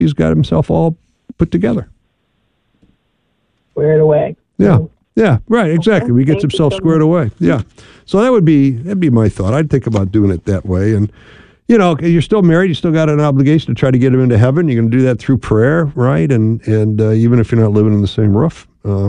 he's got himself all put together. Squared away. Yeah, right, exactly. Okay. He gets himself squared away. Yeah. So that'd be my thought. I'd think about doing it that way. And, you're still married. You still got an obligation to try to get him into heaven. You're going to do that through prayer, right? And even if you're not living in the same roof.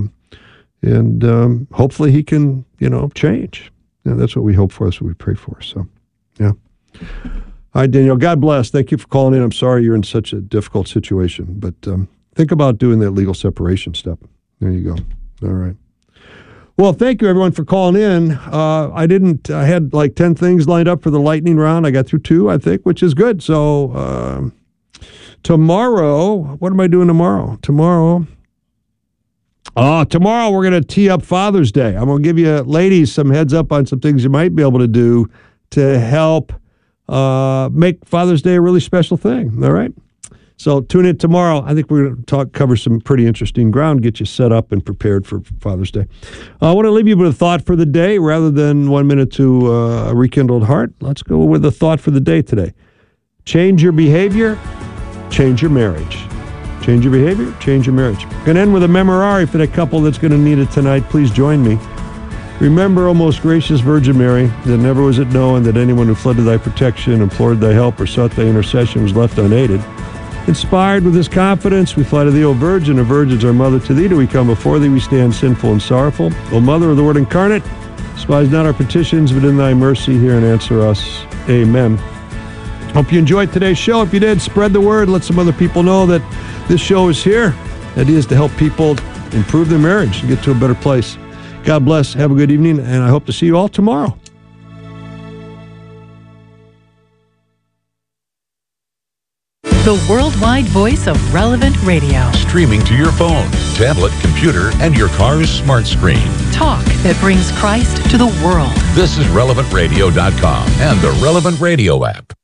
Hopefully he can, change. Yeah, that's what we hope for. That's what we pray for. So, yeah. All right, Danielle, God bless. Thank you for calling in. I'm sorry you're in such a difficult situation, but think about doing that legal separation step. There you go. All right. Well, thank you, everyone, for calling in. I had like 10 things lined up for the lightning round. I got through 2, I think, which is good. So tomorrow, what am I doing tomorrow? Tomorrow we're going to tee up Father's Day. I'm going to give you ladies some heads up on some things you might be able to do to help make Father's Day a really special thing. All right? So tune in tomorrow. I think we're going to cover some pretty interesting ground, get you set up and prepared for Father's Day. I want to leave you with a thought for the day rather than 1 minute to a rekindled heart. Let's go with a thought for the day today. Change your behavior, change your marriage. Change your behavior, change your marriage. I'm going to end with a memorare for the couple that's going to need it tonight. Please join me. Remember, O most gracious Virgin Mary, that never was it known that anyone who fled to thy protection, implored thy help, or sought thy intercession was left unaided. Inspired with this confidence, we fly to thee, O Virgin. A virgin's our mother. To thee do we come. Before thee we stand sinful and sorrowful. O Mother of the Word incarnate, despise not our petitions, but in thy mercy hear and answer us. Amen. Hope you enjoyed today's show. If you did, spread the word. Let some other people know that this show is here. The idea is to help people improve their marriage and get to a better place. God bless. Have a good evening, and I hope to see you all tomorrow. The worldwide voice of Relevant Radio. Streaming to your phone, tablet, computer, and your car's smart screen. Talk that brings Christ to the world. This is RelevantRadio.com and the Relevant Radio app.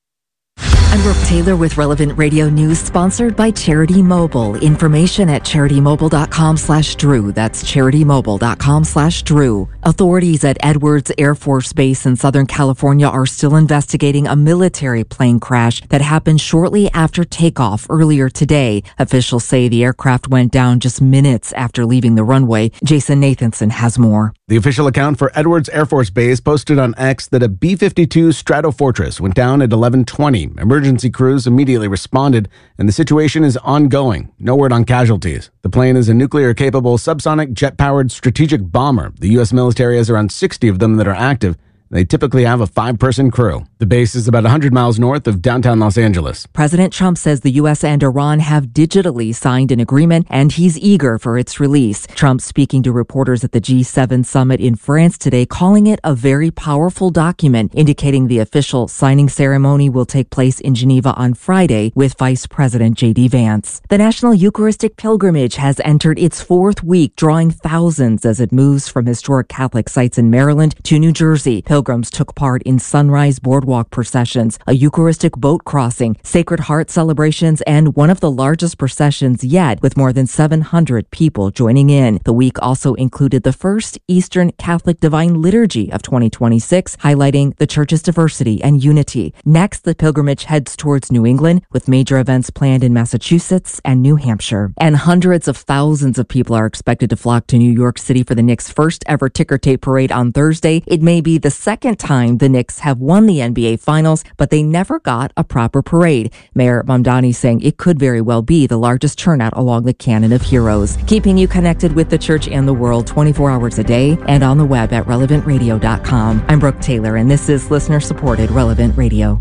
I'm Brooke Taylor with Relevant Radio News, sponsored by Charity Mobile. Information at CharityMobile.com/Drew. That's CharityMobile.com/Drew. Authorities at Edwards Air Force Base in Southern California are still investigating a military plane crash that happened shortly after takeoff earlier today. Officials say the aircraft went down just minutes after leaving the runway. Jason Nathanson has more. The official account for Edwards Air Force Base posted on X that a B-52 Stratofortress went down at 11:20. Emergency crews immediately responded, and the situation is ongoing. No word on casualties. The plane is a nuclear-capable subsonic jet-powered strategic bomber. The U.S. military has around 60 of them that are active. They typically have a 5-person crew. The base is about 100 miles north of downtown Los Angeles. President Trump says the U.S. and Iran have digitally signed an agreement, and he's eager for its release. Trump speaking to reporters at the G7 summit in France today, calling it a very powerful document, indicating the official signing ceremony will take place in Geneva on Friday with Vice President J.D. Vance. The National Eucharistic Pilgrimage has entered its 4th week, drawing thousands as it moves from historic Catholic sites in Maryland to New Jersey. Pilgrims took part in sunrise boardwalk processions, a Eucharistic boat crossing, Sacred Heart celebrations, and one of the largest processions yet, with more than 700 people joining in. The week also included the first Eastern Catholic Divine Liturgy of 2026, highlighting the Church's diversity and unity. Next, the pilgrimage heads towards New England, with major events planned in Massachusetts and New Hampshire. And hundreds of thousands of people are expected to flock to New York City for the Knicks' first ever ticker tape parade on Thursday. It may be the second time the Knicks have won the NBA Finals, but they never got a proper parade. Mayor Mamdani saying it could very well be the largest turnout along the Canon of Heroes. Keeping you connected with the church and the world 24 hours a day and on the web at relevantradio.com. I'm Brooke Taylor, and this is listener-supported Relevant Radio.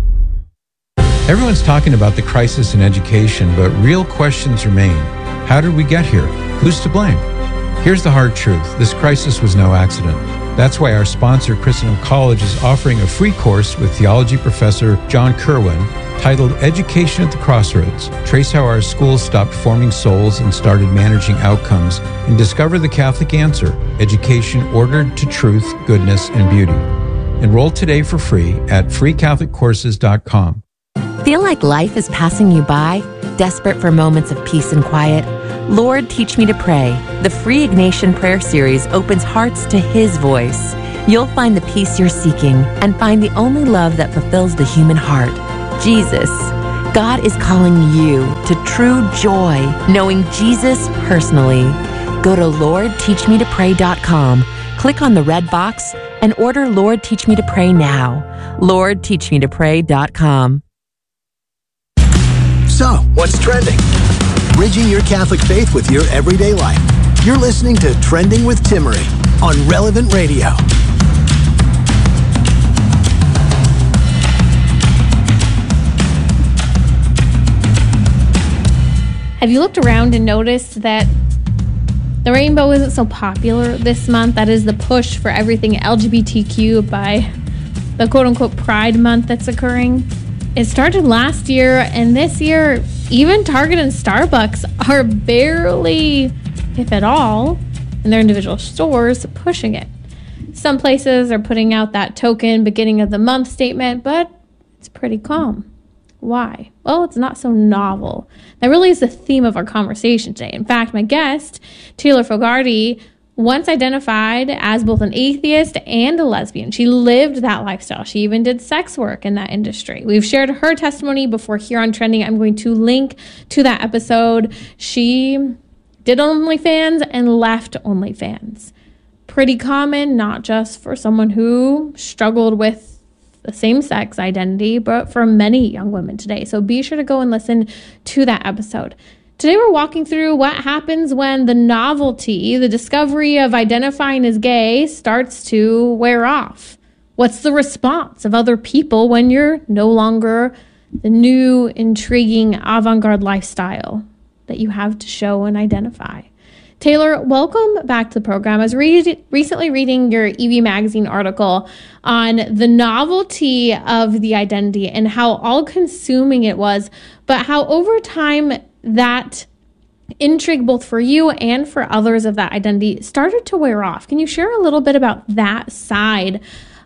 Everyone's talking about the crisis in education, but real questions remain. How did we get here? Who's to blame? Here's the hard truth. This crisis was no accident. That's why our sponsor, Christendom College, is offering a free course with theology professor John Kerwin titled Education at the Crossroads. Trace how our schools stopped forming souls and started managing outcomes, and discover the Catholic answer: education ordered to truth, goodness, and beauty. Enroll today for free at freecatholiccourses.com. Feel like life is passing you by? Desperate for moments of peace and quiet? Lord, Teach Me to Pray. The free Ignatian Prayer Series opens hearts to His voice. You'll find the peace you're seeking and find the only love that fulfills the human heart: Jesus. God is calling you to true joy, knowing Jesus personally. Go to LordTeachMeToPray.com, click on the red box, and order Lord Teach Me to Pray now. LordTeachMeToPray.com. So, what's trending? Bridging your Catholic faith with your everyday life. You're listening to Trending with Timmerie on Relevant Radio. Have you looked around and noticed that the rainbow isn't so popular this month? That is the push for everything LGBTQ by the quote-unquote Pride Month that's occurring. It started last year, and this year, even Target and Starbucks are barely, if at all, in their individual stores, pushing it. Some places are putting out that token beginning of the month statement, but it's pretty calm. Why? Well, it's not so novel. That really is the theme of our conversation today. In fact, my guest, Taylor Fogarty, once identified as both an atheist and a lesbian. She lived that lifestyle. She even did sex work in that industry. We've shared her testimony before here on Trending. I'm going to link to that episode. She did OnlyFans and left OnlyFans. Pretty common, not just for someone who struggled with the same-sex identity, but for many young women today. So be sure to go and listen to that episode. Today we're walking through what happens when the novelty, the discovery of identifying as gay starts to wear off. What's the response of other people when you're no longer the new, intriguing, avant-garde lifestyle that you have to show and identify? Taylor, welcome back to the program. I was recently reading your EV Magazine article on the novelty of the identity and how all-consuming it was, but how over time that intrigue both for you and for others of that identity started to wear off. Can you share a little bit about that side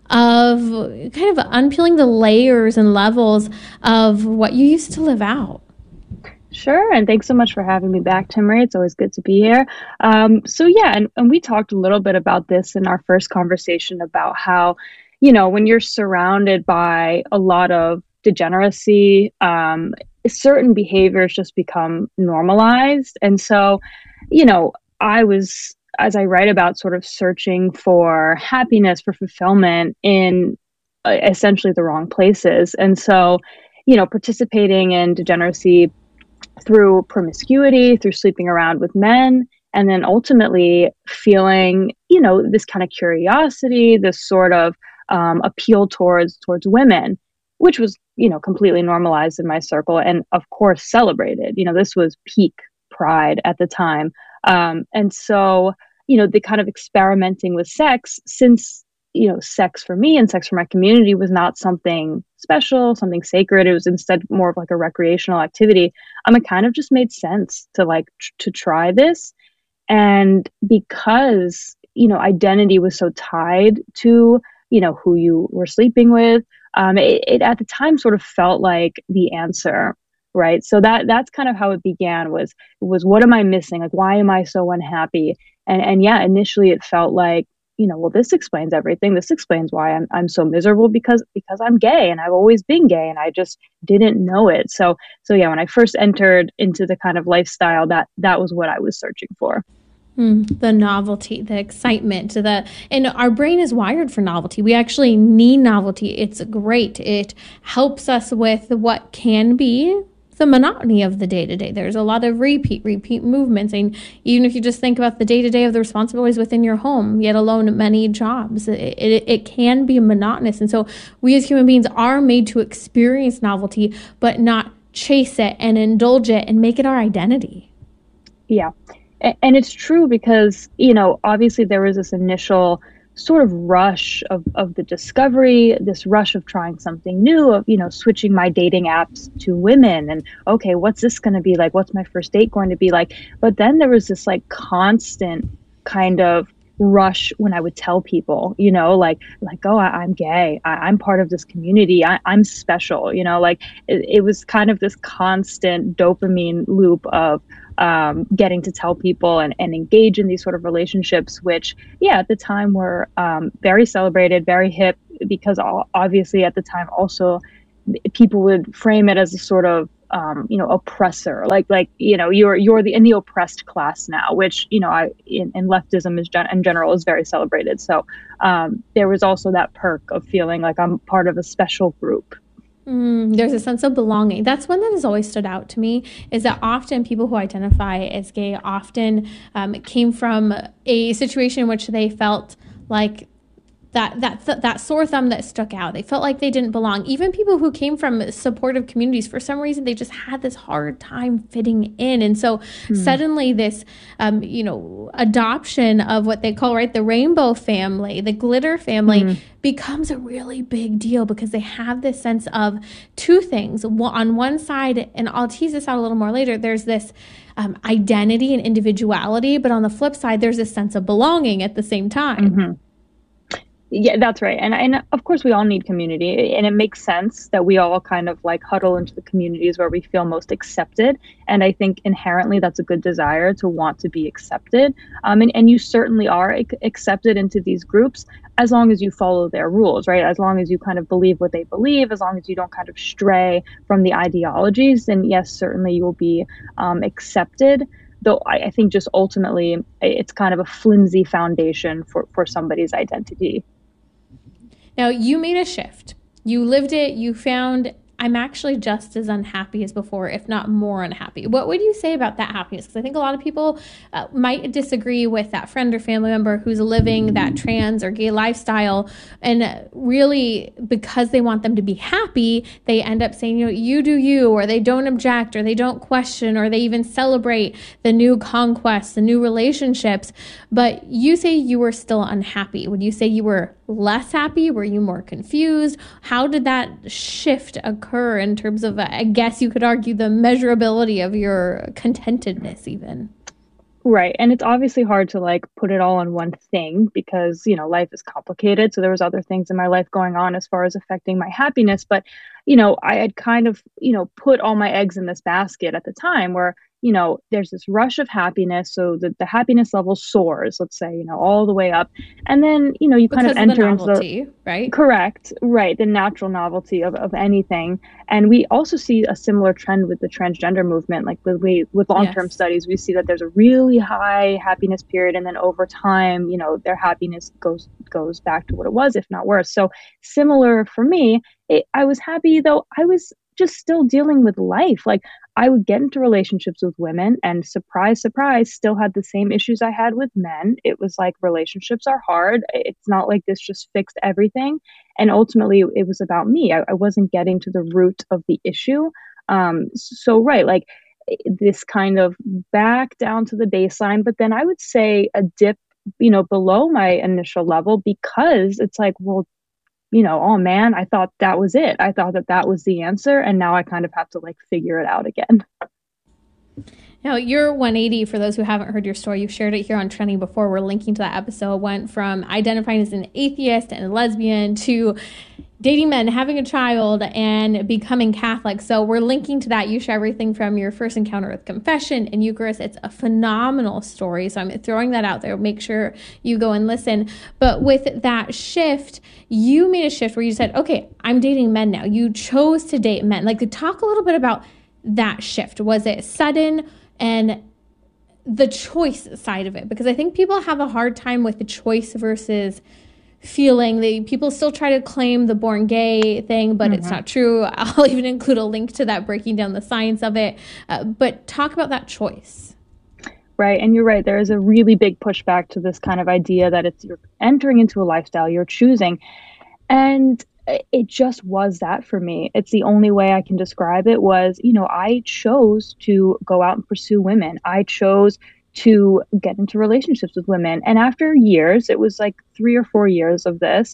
of kind of unpeeling the layers and levels of what you used to live out? Sure, and thanks so much for having me back, Timmerie. It's always good to be here. And we talked a little bit about this in our first conversation about how, when you're surrounded by a lot of degeneracy, certain behaviors just become normalized. And so, I was, as I write about, sort of searching for happiness, for fulfillment in essentially the wrong places. And so, participating in degeneracy through promiscuity, through sleeping around with men, and then ultimately feeling, this kind of curiosity, this sort of appeal towards women, which was, completely normalized in my circle and of course celebrated. This was peak pride at the time. And so, the kind of experimenting with sex, since sex for me and sex for my community was not something special, something sacred. It was instead more of like a recreational activity. It kind of just made sense to to try this. And because, identity was so tied to, who you were sleeping with, it at the time sort of felt like the answer, right? So that's kind of how it began was what am I missing? Like, why am I so unhappy? And yeah, initially it felt like, well, this explains everything. This explains why I'm so miserable because I'm gay and I've always been gay and I just didn't know it. So yeah, when I first entered into the kind of lifestyle, that was what I was searching for. The novelty, the excitement, and our brain is wired for novelty. We actually need novelty. It's great. It helps us with what can be the monotony of the day-to-day. There's a lot of repeat movements. And even if you just think about the day-to-day of the responsibilities within your home, yet alone many jobs, it can be monotonous. And so we as human beings are made to experience novelty, but not chase it and indulge it and make it our identity. Yeah. And it's true because, obviously there was this initial sort of rush of the discovery, this rush of trying something new, of, switching my dating apps to women and, okay, what's this going to be like? What's my first date going to be like? But then there was this constant kind of rush when I would tell people, oh, I'm gay. I'm part of this community. I'm special, it was kind of this constant dopamine loop of getting to tell people and engage in these sort of relationships, which, yeah, at the time were very celebrated, very hip, because obviously at the time also people would frame it as a sort of oppressor, like you're in the oppressed class now, which in leftism in general is very celebrated. So there was also that perk of feeling like I'm part of a special group. There's a sense of belonging. That's one that has always stood out to me, is that often people who identify as gay often came from a situation in which they felt like that sore thumb that stuck out. They felt like they didn't belong. Even people who came from supportive communities, for some reason, they just had this hard time fitting in. And so suddenly this, adoption of what they call, the rainbow family, the glitter family, becomes a really big deal, because they have this sense of two things. On one side, and I'll tease this out a little more later, there's this identity and individuality, but on the flip side, there's this sense of belonging at the same time. Yeah, that's right. And of course, we all need community, and it makes sense that we all kind of like huddle into the communities where we feel most accepted. And I think inherently that's a good desire to want to be accepted. And you certainly are accepted into these groups as long as you follow their rules, right? As long as you kind of believe what they believe, as long as you don't kind of stray from the ideologies, then yes, certainly you will be accepted. Though I think just ultimately it's kind of a flimsy foundation for somebody's identity. Now, you made a shift. You lived it. You found, I'm actually just as unhappy as before, if not more unhappy. What would you say about that happiness? Because I think a lot of people might disagree with that friend or family member who's living that trans or gay lifestyle. And really, because they want them to be happy, they end up saying, you do you, or they don't object, or they don't question, or they even celebrate the new conquests, the new relationships. But you say you were still unhappy. Would you say you were less happy? Were you more confused? How did that shift occur in terms of, I guess you could argue, the measurability of your contentedness even? Right. And it's obviously hard to like put it all on one thing, because, life is complicated. So there was other things in my life going on as far as affecting my happiness. But, I had kind of, put all my eggs in this basket at the time where, there's this rush of happiness. So the happiness level soars, let's say, all the way up. And then, you kind of enter into the right? Correct. Right. The natural novelty of anything. And we also see a similar trend with the transgender movement. Like with long-term studies, we see that there's a really high happiness period. And then over time, their happiness goes back to what it was, if not worse. So similar for me, I was happy, though I was just still dealing with life. Like I would get into relationships with women, and surprise, surprise, still had the same issues I had with men. It was like relationships are hard. It's not like this just fixed everything. And ultimately it was about me. I wasn't getting to the root of the issue. Right, like this kind of back down to the baseline, but then I would say a dip, below my initial level, because it's like, well, oh man, I thought that was it. I thought that was the answer. And now I kind of have to like figure it out again. Now, your 180, for those who haven't heard your story, you've shared it here on Trending before. We're linking to that episode. Went from identifying as an atheist and a lesbian to dating men, having a child, and becoming Catholic. So we're linking to that. You share everything from your first encounter with confession and Eucharist. It's a phenomenal story. So I'm throwing that out there. Make sure you go and listen. But with that shift, you made a shift where you said, okay, I'm dating men now. You chose to date men. Like, talk a little bit about that shift. Was it sudden? And the choice side of it, because I think people have a hard time with the choice versus feeling. People still try to claim the born gay thing, but it's not true. I'll even include a link to that, breaking down the science of it. But talk about that choice. Right. And you're right. There is a really big pushback to this kind of idea that you're entering into a lifestyle you're choosing. And it just was that for me. It's the only way I can describe it was, I chose to go out and pursue women. I chose to get into relationships with women. And after years, it was like 3 or 4 years of this,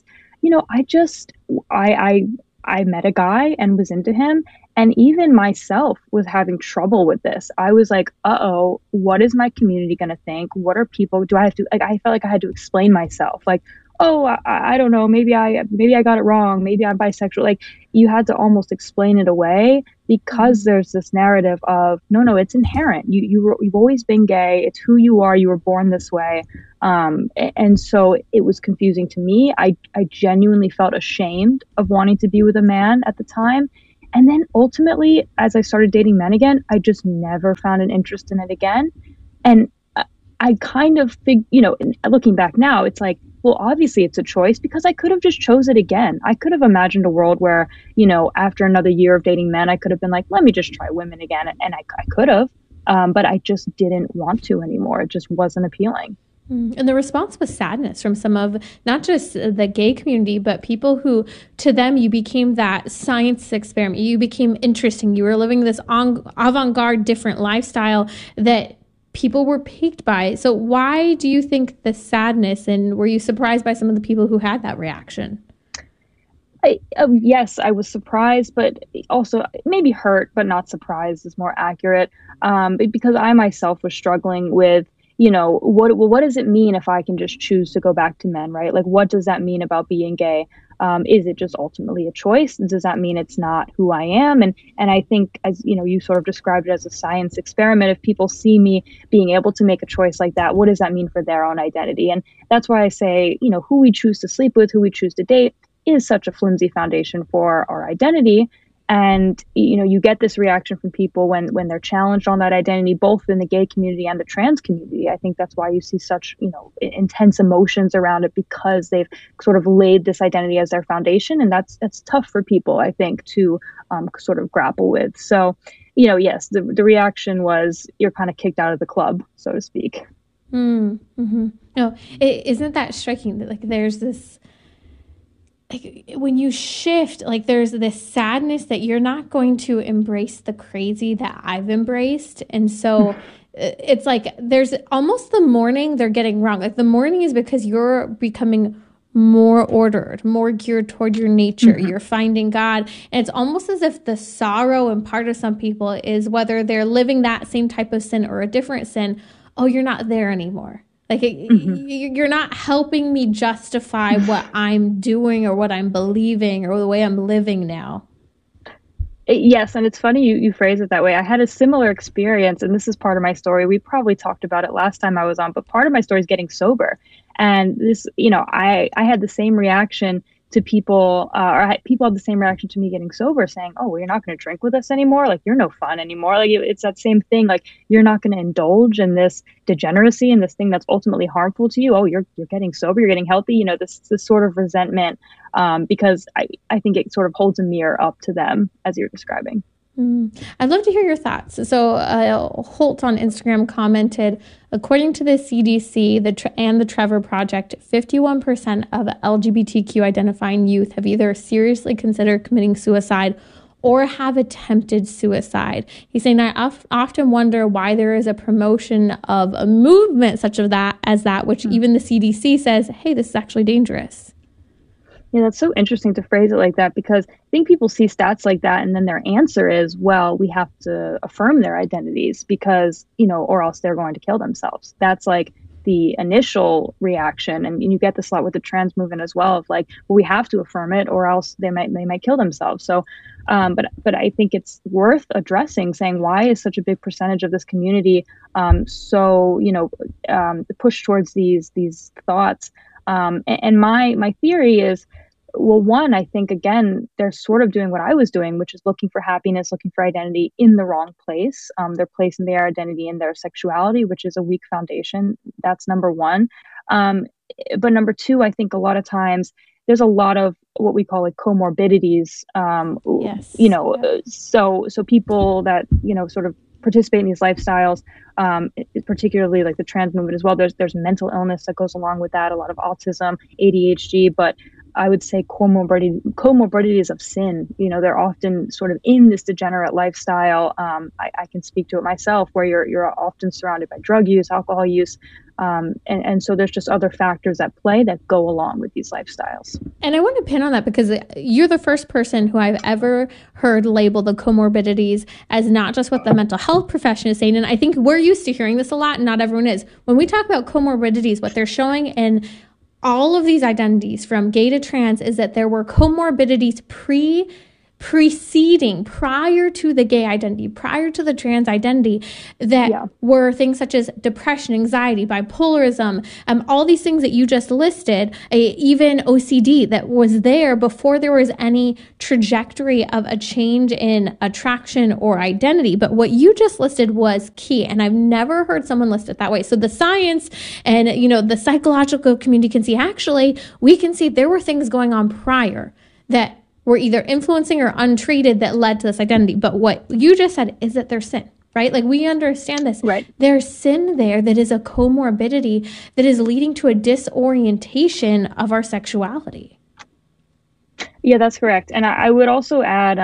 I met a guy and was into him. And even myself was having trouble with this. I was like, uh-oh, what is my community going to think? What are people, do I have to, like, I felt like I had to explain myself. Like, oh, I don't know, maybe I got it wrong, maybe I'm bisexual. Like, you had to almost explain it away, because there's this narrative of no, it's inherent. You've always been gay. It's who you are. You were born this way. And so it was confusing to me. I genuinely felt ashamed of wanting to be with a man at the time. And then ultimately, as I started dating men again, I just never found an interest in it again. And I kind of think, looking back now, it's like, well, obviously it's a choice because I could have just chose it again. I could have imagined a world where, after another year of dating men, I could have been like, let me just try women again. And I could have, but I just didn't want to anymore. It just wasn't appealing. And the response was sadness from some of not just the gay community, but people who, to them, you became that science experiment. You became interesting. You were living this avant-garde, different lifestyle that people were piqued by. So why do you think the sadness, and were you surprised by some of the people who had that reaction? Yes, I was surprised, but also maybe hurt, but not surprised is more accurate. Because I myself was struggling with, what does it mean if I can just choose to go back to men, right? Like, what does that mean about being gay? Is it just ultimately a choice? Does that mean it's not who I am? And I think, as you sort of described it as a science experiment. If people see me being able to make a choice like that, what does that mean for their own identity? And that's why I say, who we choose to sleep with, who we choose to date, is such a flimsy foundation for our identity. And, you get this reaction from people when they're challenged on that identity, both in the gay community and the trans community. I think that's why you see such, intense emotions around it, because they've sort of laid this identity as their foundation. And that's tough for people, I think, to sort of grapple with. So, yes, the reaction was you're kind of kicked out of the club, so to speak. Mm-hmm. No, isn't that striking that there's this, when you shift, there's this sadness that you're not going to embrace the crazy that I've embraced. And so it's there's almost the mourning they're getting wrong. The mourning is because you're becoming more ordered, more geared toward your nature. Mm-hmm. You're finding God. And it's almost as if the sorrow and part of some people is whether they're living that same type of sin or a different sin. Oh, you're not there anymore. You're not helping me justify what I'm doing or what I'm believing or the way I'm living now. Yes, and it's funny you phrase it that way. I had a similar experience, and this is part of my story. We probably talked about it last time I was on, but part of my story is getting sober. And this, I had the same reaction to people, people had the same reaction to me getting sober, saying, oh, well, you're not going to drink with us anymore. You're no fun anymore. It's that same thing. You're not going to indulge in this degeneracy and this thing that's ultimately harmful to you. Oh, you're getting sober, you're getting healthy. this sort of resentment, because I think it sort of holds a mirror up to them, as you're describing. I'd love to hear your thoughts. So Holt on Instagram commented, according to the CDC and the Trevor Project, 51% of LGBTQ identifying youth have either seriously considered committing suicide or have attempted suicide. He's saying, I often wonder why there is a promotion of a movement such as that, which even the CDC says, hey, this is actually dangerous. Yeah, that's so interesting to phrase it like that, because I think people see stats like that and then their answer is, well, we have to affirm their identities because, or else they're going to kill themselves. That's the initial reaction. And you get this a lot with the trans movement as well of well, we have to affirm it or else they might kill themselves. So, but I think it's worth addressing, saying why is such a big percentage of this community push towards these thoughts. And my theory is, well, one, I think, again, they're sort of doing what I was doing, which is looking for happiness, looking for identity in the wrong place. They're placing their identity in their sexuality, which is a weak foundation. That's number one. But number two, I think a lot of times there's a lot of what we call comorbidities. Yes. So people that, sort of participate in these lifestyles, particularly the trans movement as well. There's mental illness that goes along with that, a lot of autism, ADHD, but I would say comorbidities of sin. They're often sort of in this degenerate lifestyle. I can speak to it myself, where you're often surrounded by drug use, alcohol use, and so there's just other factors at play that go along with these lifestyles. And I want to pin on that because you're the first person who I've ever heard label the comorbidities as not just what the mental health profession is saying. And I think we're used to hearing this a lot, and not everyone is. When we talk about comorbidities, what they're showing in all of these identities from gay to trans is that there were comorbidities prior to the gay identity, prior to the trans identity, that were things such as depression, anxiety, bipolarism, all these things that you just listed, even OCD that was there before there was any trajectory of a change in attraction or identity. But what you just listed was key, and I've never heard someone list it that way. So the science and, the psychological community can see, actually, we can see there were things going on prior that were either influencing or untreated that led to this identity. But what you just said is that there's sin, right? Like, we understand this. Right. There's sin there that is a comorbidity that is leading to a disorientation of our sexuality. Yeah, that's correct. And I would also add,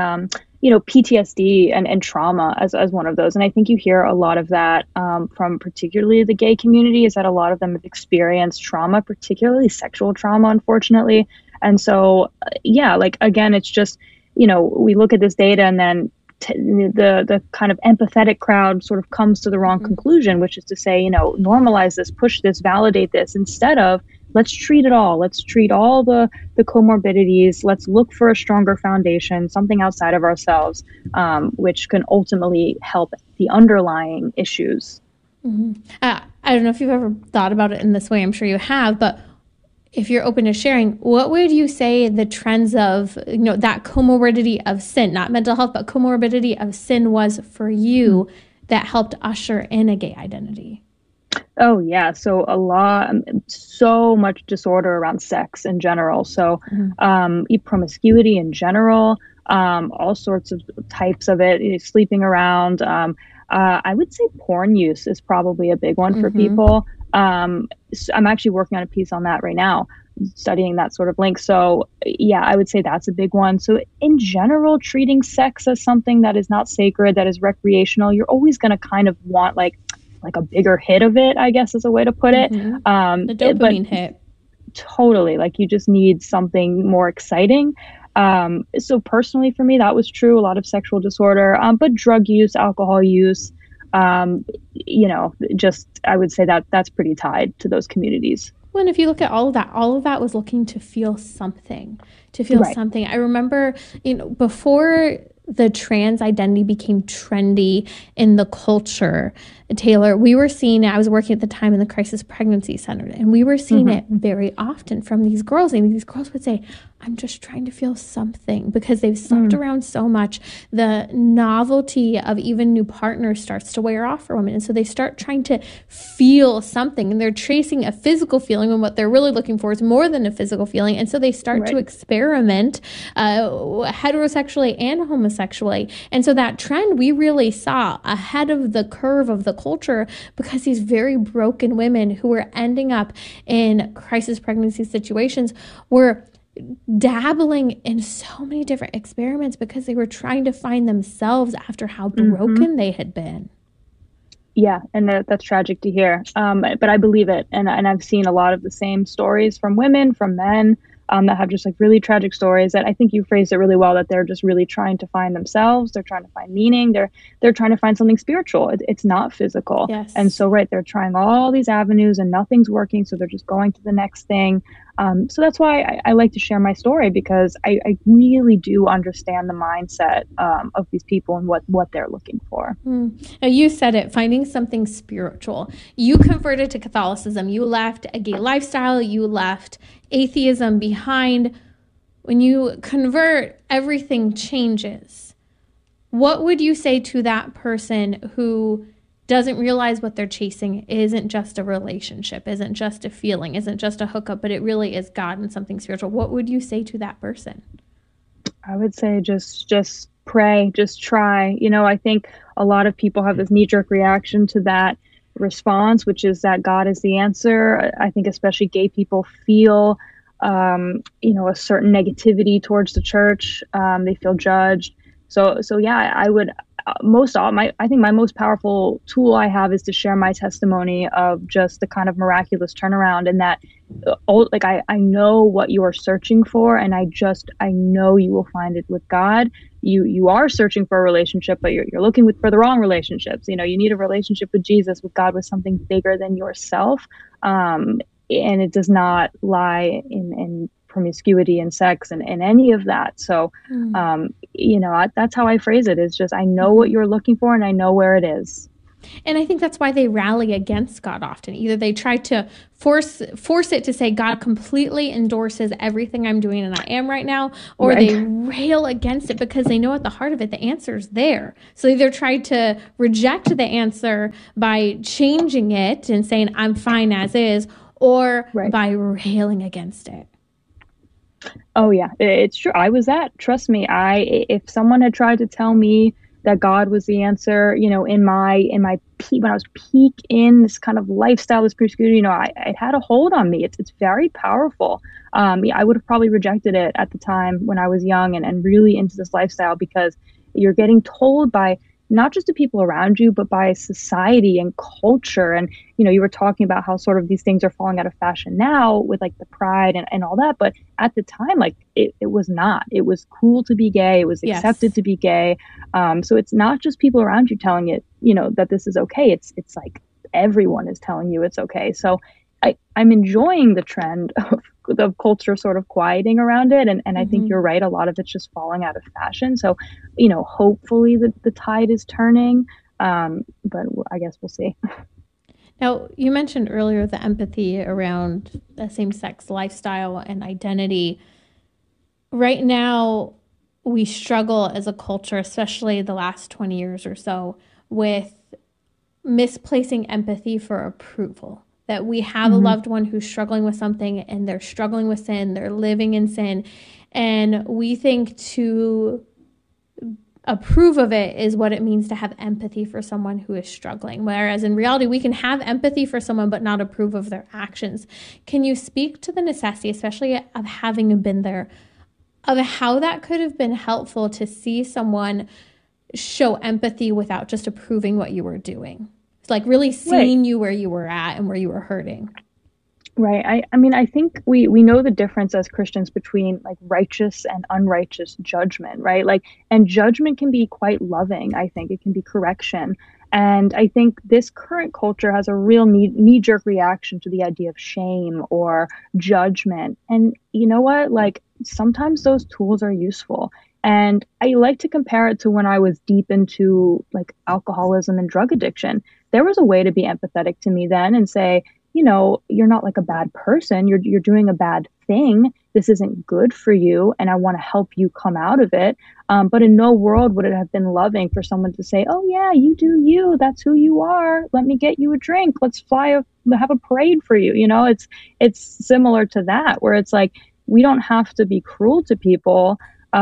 PTSD and trauma as one of those. And I think you hear a lot of that from particularly the gay community, is that a lot of them have experienced trauma, particularly sexual trauma, unfortunately. And so, again, it's just, we look at this data and then the kind of empathetic crowd sort of comes to the wrong conclusion, which is to say, normalize this, push this, validate this, instead of let's treat it all. Let's treat all the comorbidities. Let's look for a stronger foundation, something outside of ourselves, which can ultimately help the underlying issues. Mm-hmm. I don't know if you've ever thought about it in this way. I'm sure you have, but if you're open to sharing, what would you say the trends of, that comorbidity of sin, not mental health, but comorbidity of sin was for you that helped usher in a gay identity? Oh, yeah. So so much disorder around sex in general. So promiscuity in general, all sorts of types of it, sleeping around. I would say porn use is probably a big one for people. So I'm actually working on a piece on that right now, studying that sort of link. So yeah, I would say that's a big one. So in general, treating sex as something that is not sacred, that is recreational, you're always going to kind of want like a bigger hit of it, I guess is a way to put it. The dopamine hit. Totally. Like, you just need something more exciting. So personally for me, that was true. A lot of sexual disorder, but drug use, alcohol use, I would say that that's pretty tied to those communities. Well, and if you look at all of that was looking to feel something, something. I remember, before the trans identity became trendy in the culture, Taylor, I was working at the time in the crisis pregnancy center, and we were seeing it very often from these girls. And these girls would say, I'm just trying to feel something, because they've slept around so much. The novelty of even new partners starts to wear off for women. And so they start trying to feel something, and they're chasing a physical feeling, and what they're really looking for is more than a physical feeling. And so they start to experiment heterosexually and homosexually. And so that trend we really saw ahead of the curve of the culture, because these very broken women who were ending up in crisis pregnancy situations were dabbling in so many different experiments because they were trying to find themselves after how broken they had been. Yeah, and that's tragic to hear. But I believe it. And I've seen a lot of the same stories from women, from men, that have just like really tragic stories that I think you phrased it really well, that they're just really trying to find themselves. They're trying to find meaning. They're trying to find something spiritual. It's not physical. Yes. And so, they're trying all these avenues and nothing's working. So they're just going to the next thing. So that's why I like to share my story, because I really do understand the mindset of these people and what they're looking for. Now, you said it, finding something spiritual. You converted to Catholicism. You left a gay lifestyle. You left atheism behind. When you convert, everything changes. What would you say to that person who doesn't realize what they're chasing isn't just a relationship, isn't just a feeling, isn't just a hookup, but it really is God and something spiritual? What would you say to that person? I would say just pray, just try. I think a lot of people have this knee-jerk reaction to that response, which is that God is the answer. I think especially gay people feel, a certain negativity towards the church. They feel judged. So yeah, I would. I think my most powerful tool I have is to share my testimony of just the kind of miraculous turnaround, and that I know what you are searching for, and I know you will find it with God. You are searching for a relationship, but you're looking for the wrong relationships. You need a relationship with Jesus, with God, with something bigger than yourself. And it does not lie in promiscuity and sex and any of that. So, that's how I phrase it, is just, I know what you're looking for and I know where it is. And I think that's why they rally against God often. Either they try to force it to say God completely endorses everything I'm doing and I am right now, or they rail against it because they know at the heart of it, the answer's there. So they either try to reject the answer by changing it and saying I'm fine as is, or by railing against it. Oh yeah, it's true. I was that. Trust me. If someone had tried to tell me that God was the answer, in my peak, when I was peak in this kind of lifestyle, this promiscuity, it had a hold on me. It's very powerful. I would have probably rejected it at the time when I was young and really into this lifestyle, because you're getting told by not just the people around you, but by society and culture. And, you were talking about how sort of these things are falling out of fashion now with like the pride and all that. But at the time, like it was not. It was cool to be gay. It was accepted to be gay. So it's not just people around you telling it, that this is okay. It's like everyone is telling you it's okay. So I'm enjoying the trend of culture sort of quieting around it. And I think you're right. A lot of it's just falling out of fashion. So, hopefully the tide is turning. But I guess we'll see. Now, you mentioned earlier the empathy around the same-sex lifestyle and identity. Right now, we struggle as a culture, especially the last 20 years or so, with misplacing empathy for approval. That we have a loved one who's struggling with something and they're struggling with sin, they're living in sin, and we think to approve of it is what it means to have empathy for someone who is struggling. Whereas in reality, we can have empathy for someone but not approve of their actions. Can you speak to the necessity, especially of having been there, of how that could have been helpful to see someone show empathy without just approving what you were doing? It's like really seeing you where you were at and where you were hurting. Right. I mean, I think we know the difference as Christians between like righteous and unrighteous judgment, right? Like, and judgment can be quite loving. I think it can be correction. And I think this current culture has a real knee-jerk reaction to the idea of shame or judgment. And you know what? Like, sometimes those tools are useful. And I like to compare it to when I was deep into like alcoholism and drug addiction. There was a way to be empathetic to me then and say, you're not like a bad person. You're doing a bad thing. This isn't good for you. And I want to help you come out of it. But in no world would it have been loving for someone to say, oh yeah, you do you. That's who you are. Let me get you a drink. Let's have a parade for you. It's similar to that, where it's like, we don't have to be cruel to people.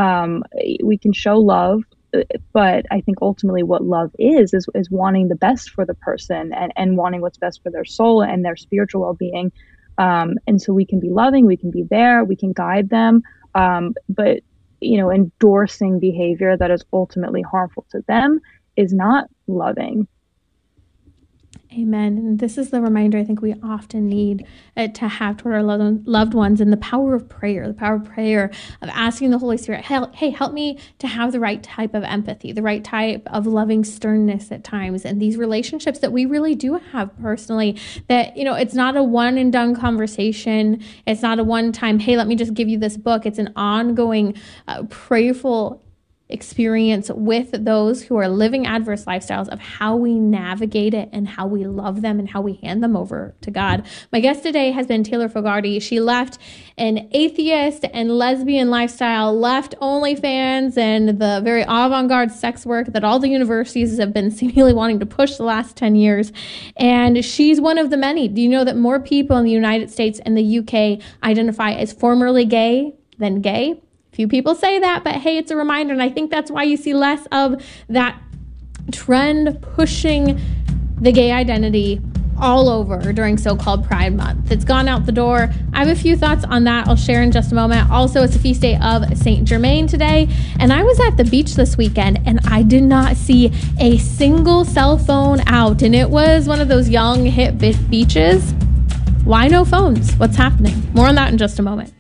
We can show love, but I think ultimately what love is wanting the best for the person and wanting what's best for their soul and their spiritual well-being. And so we can be loving, we can be there, we can guide them. But, endorsing behavior that is ultimately harmful to them is not loving. Amen. And this is the reminder I think we often need to have toward our loved ones, and the power of prayer, of asking the Holy Spirit, hey, help me to have the right type of empathy, the right type of loving sternness at times. And these relationships that we really do have personally, that, it's not a one and done conversation. It's not a one time, hey, let me just give you this book. It's an ongoing, prayerful experience with those who are living adverse lifestyles, of how we navigate it and how we love them and how we hand them over to God. My guest today has been Taylor Fogarty. She left an atheist and lesbian lifestyle, left OnlyFans and the very avant-garde sex work that all the universities have been seemingly wanting to push the last 10 years. And she's one of the many. Do you know that more people in the United States and the UK identify as formerly gay than gay? Few people say that, but hey, it's a reminder. And I think that's why you see less of that trend pushing the gay identity all over during so-called Pride Month. It's gone out the door. I have a few thoughts on that I'll share in just a moment. Also, it's a feast day of Saint Germain today. And I was at the beach this weekend and I did not see a single cell phone out. And it was one of those young, hip beaches. Why no phones? What's happening? More on that in just a moment.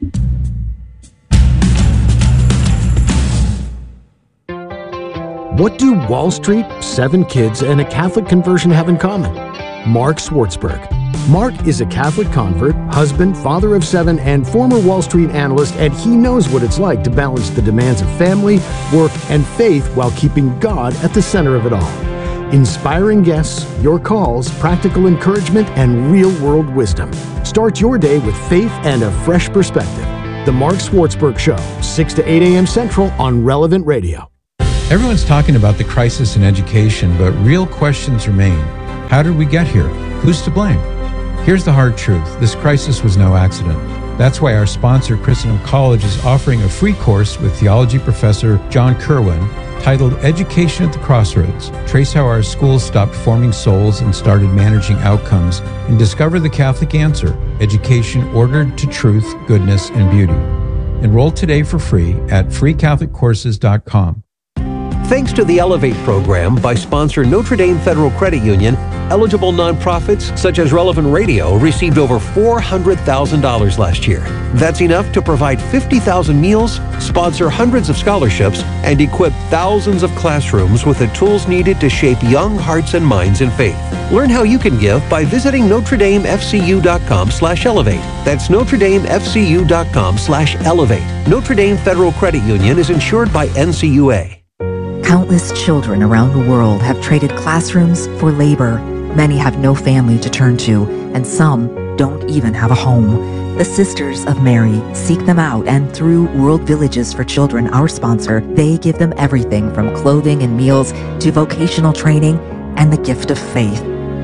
What do Wall Street, 7 kids, and a Catholic conversion have in common? Mark Schwartzberg, Mark is a Catholic convert, husband, father of 7, and former Wall Street analyst, and he knows what it's like to balance the demands of family, work, and faith while keeping God at the center of it all. Inspiring guests, your calls, practical encouragement, and real-world wisdom. Start your day with faith and a fresh perspective. The Mark Schwartzberg Show, 6 to 8 a.m. Central on Relevant Radio. Everyone's talking about the crisis in education, but real questions remain. How did we get here? Who's to blame? Here's the hard truth. This crisis was no accident. That's why our sponsor, Christendom College, is offering a free course with theology professor John Kerwin titled Education at the Crossroads. Trace how our schools stopped forming souls and started managing outcomes, and discover the Catholic answer, education ordered to truth, goodness, and beauty. Enroll today for free at freecatholiccourses.com. Thanks to the Elevate program by sponsor Notre Dame Federal Credit Union, eligible nonprofits such as Relevant Radio received over $400,000 last year. That's enough to provide 50,000 meals, sponsor hundreds of scholarships, and equip thousands of classrooms with the tools needed to shape young hearts and minds in faith. Learn how you can give by visiting NotreDameFCU.com/elevate. That's NotreDameFCU.com/elevate. Notre Dame Federal Credit Union is insured by NCUA. Countless children around the world have traded classrooms for labor. Many have no family to turn to, and some don't even have a home. The Sisters of Mary seek them out, and through World Villages for Children, our sponsor, they give them everything from clothing and meals to vocational training and the gift of faith.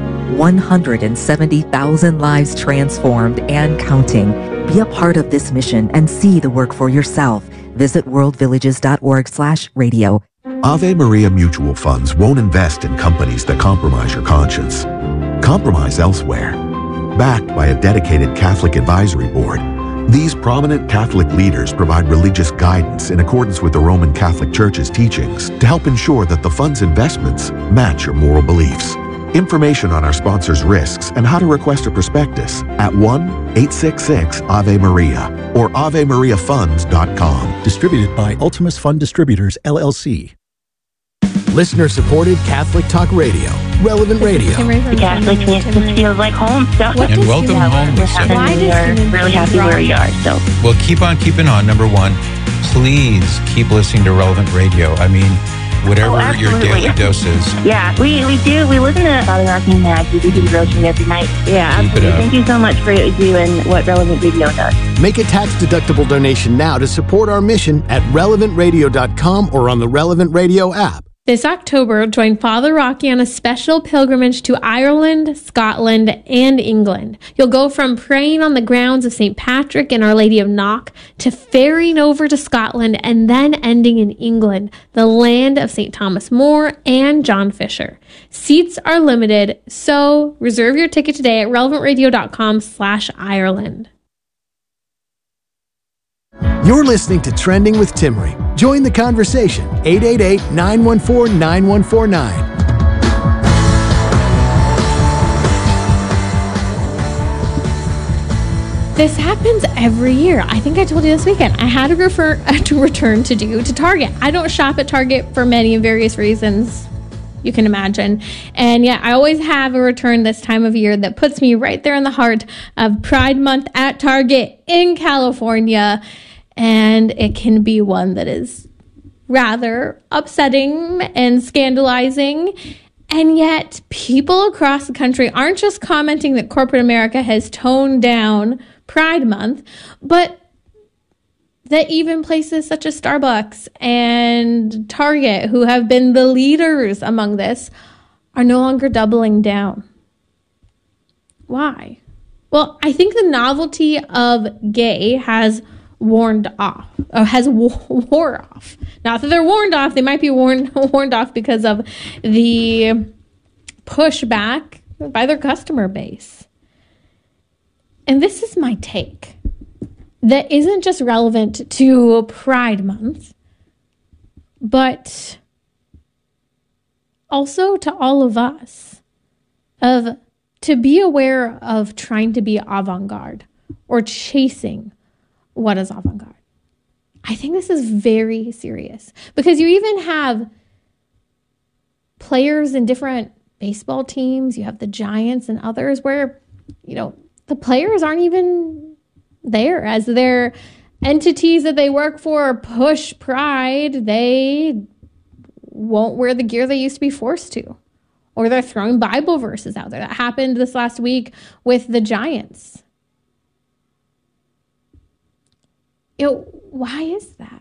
170,000 lives transformed and counting. Be a part of this mission and see the work for yourself. Visit worldvillages.org/radio. Ave Maria Mutual Funds won't invest in companies that compromise your conscience. Compromise elsewhere. Backed by a dedicated Catholic advisory board, these prominent Catholic leaders provide religious guidance in accordance with the Roman Catholic Church's teachings to help ensure that the fund's investments match your moral beliefs. Information on our sponsors' risks and how to request a prospectus at 1-866-AVE-MARIA or AveMariaFunds.com. Distributed by Ultimus Fund Distributors, LLC. Listener-supported Catholic Talk Radio, Relevant Radio. The Catholic just feels like home. So. And welcome home. We're really happy where we are. So. Well, keep on keeping on. Number one, please keep listening to Relevant Radio. I mean, whatever your daily dose is. Yeah, we do. We listen to Father Rocky and Maggie. We do Rosary every night. Yeah, absolutely. Thank you so much for what you do and what Relevant Radio does. Make a tax-deductible donation now to support our mission at relevantradio.com or on the Relevant Radio app. This October, join Father Rocky on a special pilgrimage to Ireland, Scotland, and England. You'll go from praying on the grounds of St. Patrick and Our Lady of Knock to ferrying over to Scotland and then ending in England, the land of St. Thomas More and John Fisher. Seats are limited, so reserve your ticket today at relevantradio.com/Ireland. You're listening to Trending with Timmerie. Join the conversation, 888-914-9149. This happens every year. I think I told you this weekend. I had to return to Target. I don't shop at Target for many and various reasons you can imagine. And yet I always have a return this time of year that puts me right there in the heart of Pride Month at Target in California. And it can be one that is rather upsetting and scandalizing. And yet people across the country aren't just commenting that corporate America has toned down Pride Month, but that even places such as Starbucks and Target, who have been the leaders among this, are no longer doubling down. Why? Well, I think the novelty of gay has wore off. Not that they're warned off. They might be warned off because of the pushback by their customer base. And this is my take. That isn't just relevant to Pride Month, but also to all of us, of to be aware of trying to be avant-garde or chasing what is avant-garde. I think this is very serious because you even have players in different baseball teams. You have the Giants and others where the players aren't even there as their entities that they work for push pride. They won't wear the gear they used to be forced to, or they're throwing Bible verses out there. That happened this last week with the Giants. Why is that?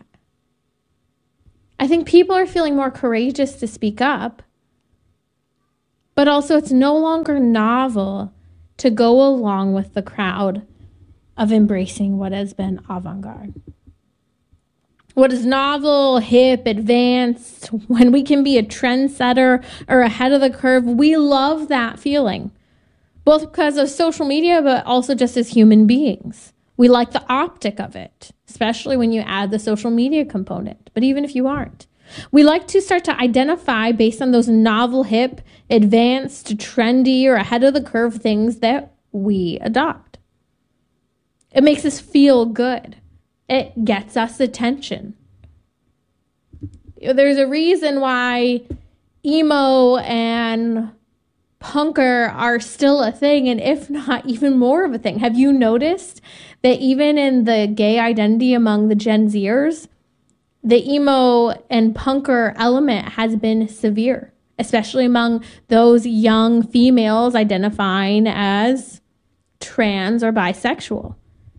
I think people are feeling more courageous to speak up, but also it's no longer novel to go along with the crowd of embracing what has been avant-garde. What is novel, hip, advanced, when we can be a trendsetter or ahead of the curve, we love that feeling, both because of social media, but also just as human beings. We like the optic of it, especially when you add the social media component. But even if you aren't, we like to start to identify based on those novel, hip, advanced, trendy, or ahead of the curve things that we adopt. It makes us feel good. It gets us attention. There's a reason why emo and punker are still a thing, and if not even more of a thing. Have you noticed that even in the gay identity among the Gen Zers, the emo and punker element has been severe, especially among those young females identifying as trans or bisexual?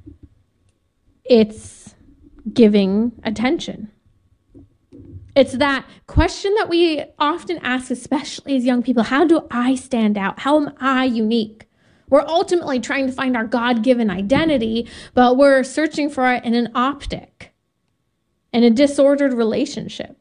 It's giving attention. It's that question that we often ask, especially as young people: how do I stand out? How am I unique? We're ultimately trying to find our God-given identity, but we're searching for it in an optic, in a disordered relationship.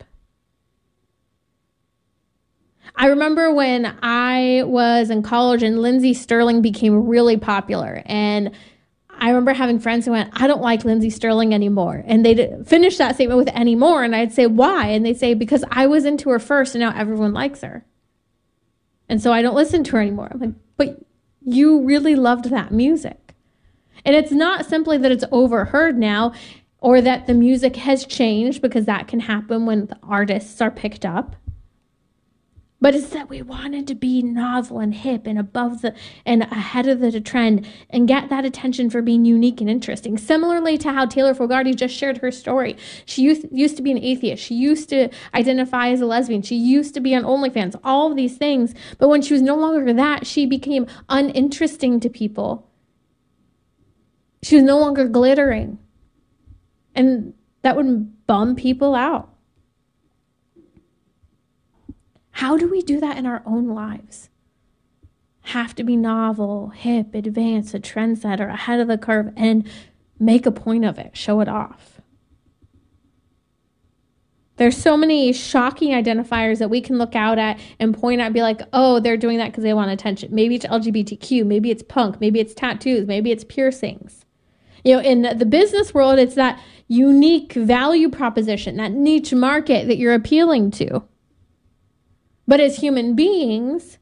I remember when I was in college and Lindsey Stirling became really popular, and I remember having friends who went, I don't like Lindsey Stirling anymore. And they'd finish that statement with anymore. And I'd say, why? And they'd say, because I was into her first and now everyone likes her. And so I don't listen to her anymore. I'm like, but you really loved that music. And it's not simply that it's overheard now or that the music has changed, because that can happen when the artists are picked up. But it's that we wanted to be novel and hip and above and ahead of the trend and get that attention for being unique and interesting. Similarly to how Taylor Fogarty just shared her story. She used to be an atheist. She used to identify as a lesbian. She used to be on OnlyFans, all of these things. But when she was no longer that, she became uninteresting to people. She was no longer glittering. And that would bum people out. How do we do that in our own lives? Have to be novel, hip, advanced, a trendsetter, ahead of the curve, and make a point of it, show it off. There's so many shocking identifiers that we can look out at and point at and be like, oh, they're doing that because they want attention. Maybe it's LGBTQ, maybe it's punk, maybe it's tattoos, maybe it's piercings. In the business world, it's that unique value proposition, that niche market that you're appealing to. But as human beings,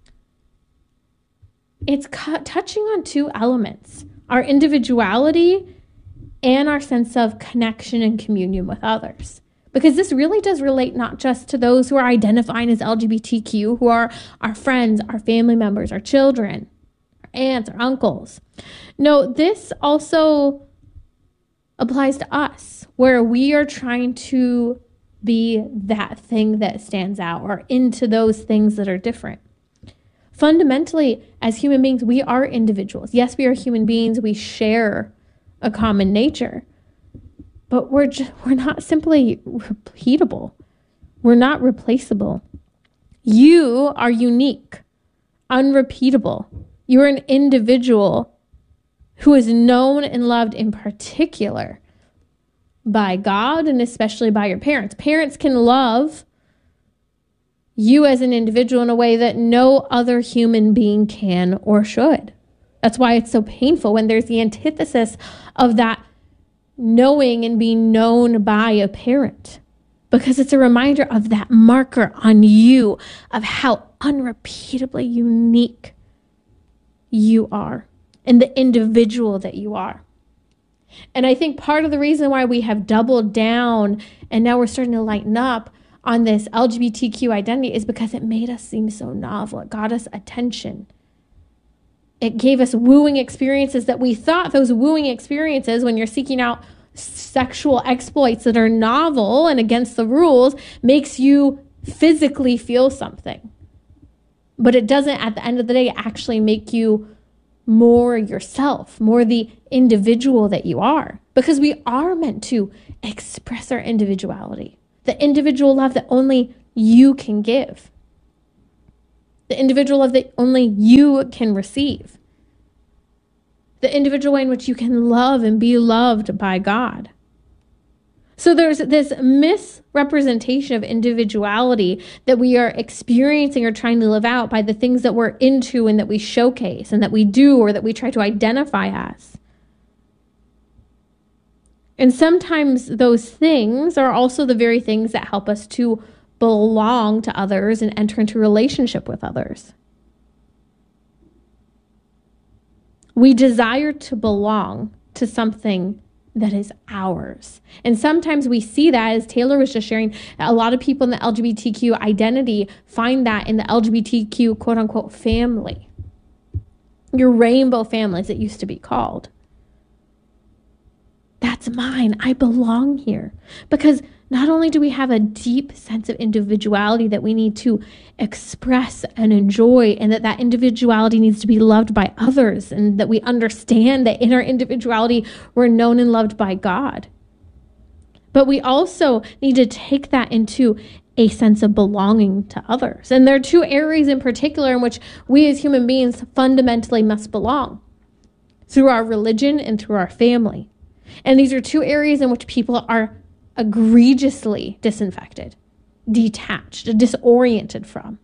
it's touching on two elements: our individuality and our sense of connection and communion with others. Because this really does relate not just to those who are identifying as LGBTQ, who are our friends, our family members, our children, our aunts, our uncles. No, this also applies to us, where we are trying to be that thing that stands out, or into those things that are different. Fundamentally, as human beings, we are individuals. Yes, we are human beings. We share a common nature, but we're not simply repeatable. We're not replaceable. You are unique, unrepeatable. You're an individual who is known and loved in particular by God, and especially by your parents. Parents can love you as an individual in a way that no other human being can or should. That's why it's so painful when there's the antithesis of that knowing and being known by a parent, because it's a reminder of that marker on you of how unrepeatably unique you are and the individual that you are. And I think part of the reason why we have doubled down and now we're starting to lighten up on this LGBTQ identity is because it made us seem so novel. It got us attention. It gave us wooing experiences that we thought those wooing experiences, when you're seeking out sexual exploits that are novel and against the rules, makes you physically feel something. But it doesn't, at the end of the day, actually make you more yourself, more the individual that you are. Because we are meant to express our individuality, the individual love that only you can give, the individual love that only you can receive, the individual way in which you can love and be loved by God. So there's this misrepresentation of individuality that we are experiencing or trying to live out by the things that we're into and that we showcase and that we do or that we try to identify as. And sometimes those things are also the very things that help us to belong to others and enter into relationship with others. We desire to belong to something that is ours. And sometimes we see that, as Taylor was just sharing, a lot of people in the LGBTQ identity find that in the LGBTQ quote unquote family. Your rainbow family, as it used to be called. That's mine. I belong here. Because not only do we have a deep sense of individuality that we need to express and enjoy, and that individuality needs to be loved by others, and that we understand that in our individuality, we're known and loved by God. But we also need to take that into a sense of belonging to others. And there are two areas in particular in which we as human beings fundamentally must belong: through our religion and through our family. And these are two areas in which people are egregiously disinfected, detached, disoriented from.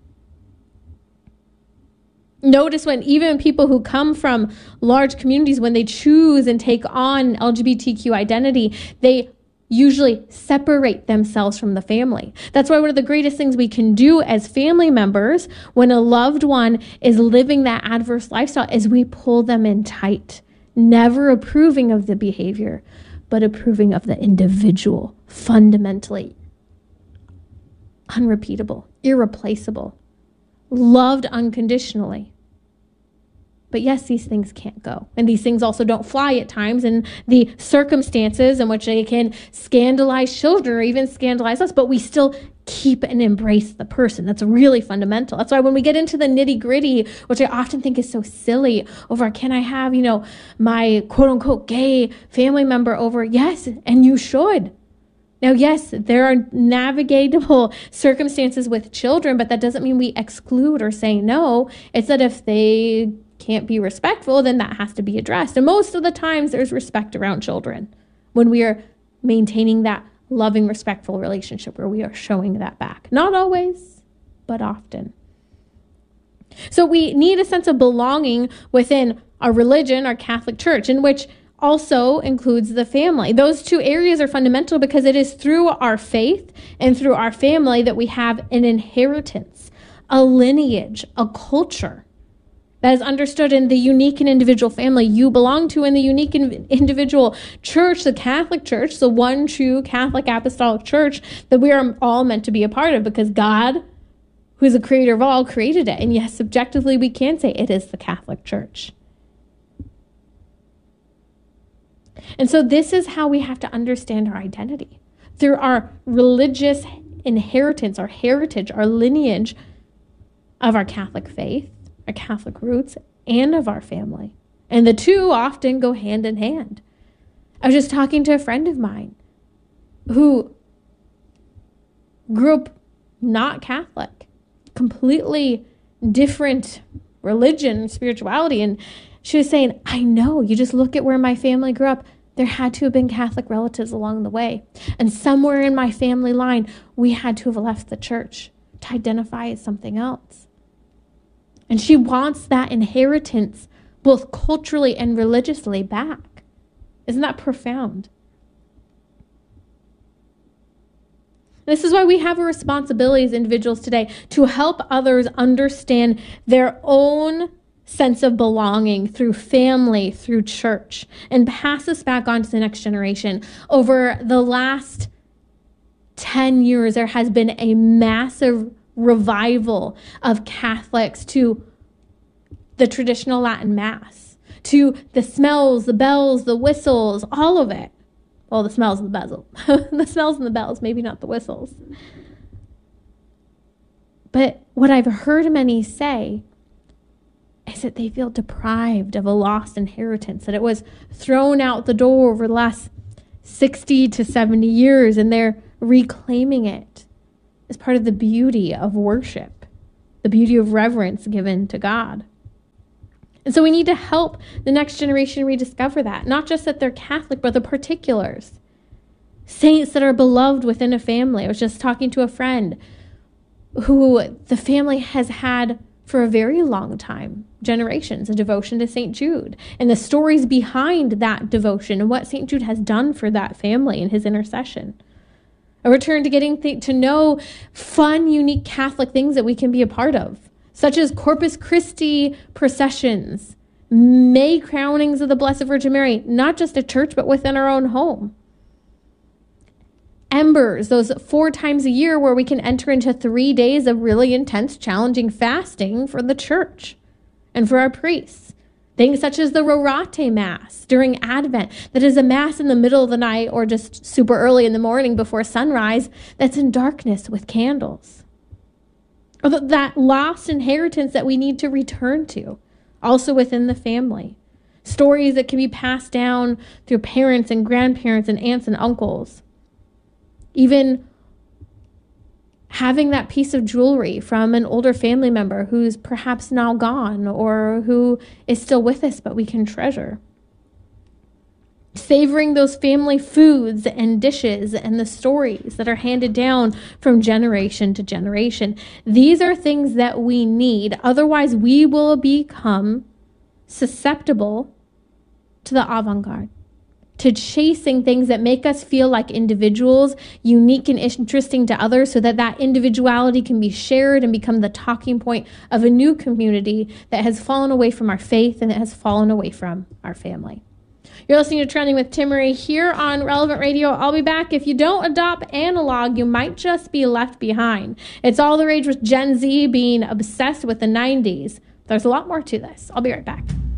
Notice when even people who come from large communities, when they choose and take on LGBTQ identity, they usually separate themselves from the family. That's why one of the greatest things we can do as family members when a loved one is living that adverse lifestyle is we pull them in tight, never approving of the behavior, but approving of the individual, fundamentally unrepeatable, irreplaceable, loved unconditionally. But yes, these things can't go. And these things also don't fly at times, and the circumstances in which they can scandalize children or even scandalize us, but we still keep and embrace the person. That's really fundamental. That's why when we get into the nitty gritty, which I often think is so silly, over can I have, my quote unquote gay family member over? Yes, and you should. Now, yes, there are navigatable circumstances with children, but that doesn't mean we exclude or say no. It's that if they can't be respectful, then that has to be addressed. And most of the times there's respect around children when we are maintaining that loving, respectful relationship where we are showing that back. Not always, but often. So we need a sense of belonging within our religion, our Catholic Church, in which also includes the family. Those two areas are fundamental because it is through our faith and through our family that we have an inheritance, a lineage, a culture that is understood in the unique and individual family you belong to, in the unique and individual church, the Catholic Church, the one true Catholic Apostolic Church that we are all meant to be a part of, because God, who is the creator of all, created it. And yes, subjectively, we can say it is the Catholic Church. And so this is how we have to understand our identity. Through our religious inheritance, our heritage, our lineage of our Catholic faith, our Catholic roots, and of our family. And the two often go hand in hand. I was just talking to a friend of mine who grew up not Catholic, completely different religion, spirituality, and she was saying, I know, you just look at where my family grew up. There had to have been Catholic relatives along the way. And somewhere in my family line, we had to have left the church to identify as something else. And she wants that inheritance, both culturally and religiously, back. Isn't that profound? This is why we have a responsibility as individuals today to help others understand their own sense of belonging through family, through church, and pass this back on to the next generation. Over the last 10 years, there has been a massive revival of Catholics to the traditional Latin Mass, to the smells, the bells, the whistles, all of it. Well, the smells and the bells. The smells and the bells, maybe not the whistles. But what I've heard many say is that they feel deprived of a lost inheritance, that it was thrown out the door over the last 60 to 70 years, and they're reclaiming it as part of the beauty of worship, the beauty of reverence given to God. And so we need to help the next generation rediscover that, not just that they're Catholic, but the particulars. Saints that are beloved within a family. I was just talking to a friend who the family has had for a very long time, generations, a devotion to St. Jude, and the stories behind that devotion and what St. Jude has done for that family in his intercession. A return to getting to know fun, unique Catholic things that we can be a part of, such as Corpus Christi processions, May crownings of the Blessed Virgin Mary, not just at church, but within our own home. Embers, those 4 times a year where we can enter into 3 days of really intense, challenging fasting for the church and for our priests. Things such as the Rorate Mass during Advent, that is a Mass in the middle of the night or just super early in the morning before sunrise that's in darkness with candles. Or that lost inheritance that we need to return to, also within the family. Stories that can be passed down through parents and grandparents and aunts and uncles. Even having that piece of jewelry from an older family member who's perhaps now gone or who is still with us, but we can treasure. Savoring those family foods and dishes and the stories that are handed down from generation to generation. These are things that we need. Otherwise, we will become susceptible to the avant-garde, to chasing things that make us feel like individuals, unique and interesting to others, so that that individuality can be shared and become the talking point of a new community that has fallen away from our faith and that has fallen away from our family. You're listening to Trending with Timmerie here on Relevant Radio. I'll be back. If you don't adopt analog, you might just be left behind. It's all the rage with Gen Z being obsessed with the 90s. There's a lot more to this. I'll be right back.